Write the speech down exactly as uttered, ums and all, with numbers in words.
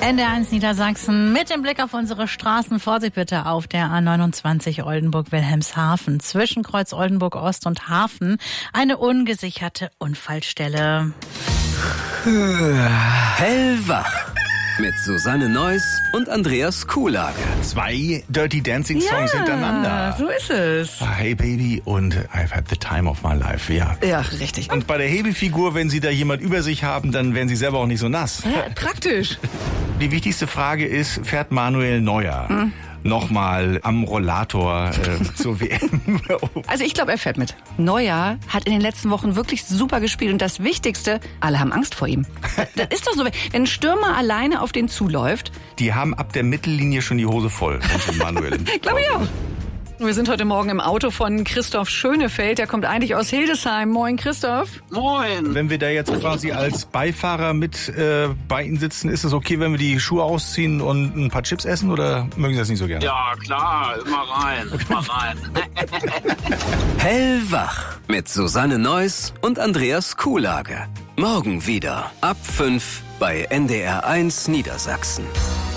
N D R eins Niedersachsen mit dem Blick auf unsere Straßen. Vorsicht bitte auf der A neunundzwanzig Oldenburg-Wilhelmshaven. Zwischen Kreuz Oldenburg-Ost und Hafen eine ungesicherte Unfallstelle. Hellwach mit Susanne Neuss und Andreas Kuhlage. Zwei Dirty Dancing Songs ja, hintereinander. So ist es. Hey Baby und I've had the time of my life, ja. Ja, richtig. Und bei der Hebefigur, wenn Sie da jemand über sich haben, dann werden Sie selber auch nicht so nass. Ja, praktisch. Die wichtigste Frage ist, fährt Manuel Neuer hm. nochmal am Rollator äh, zur W M? Also ich glaube, er fährt mit. Neuer hat in den letzten Wochen wirklich super gespielt. Und das Wichtigste, alle haben Angst vor ihm. Das ist doch so, wenn ein Stürmer alleine auf den zuläuft. Die haben ab der Mittellinie schon die Hose voll. Manuel. Glaube ich auch. Wir sind heute Morgen im Auto von Christoph Schönefeld. Der kommt eigentlich aus Hildesheim. Moin, Christoph. Moin. Wenn wir da jetzt quasi als Beifahrer mit äh, bei Ihnen sitzen, ist es okay, wenn wir die Schuhe ausziehen und ein paar Chips essen oder mögen Sie das nicht so gerne? Ja, klar. Immer rein. Immer rein. Hellwach mit Susanne Neuss und Andreas Kuhlage. Morgen wieder ab fünf bei N D R eins Niedersachsen.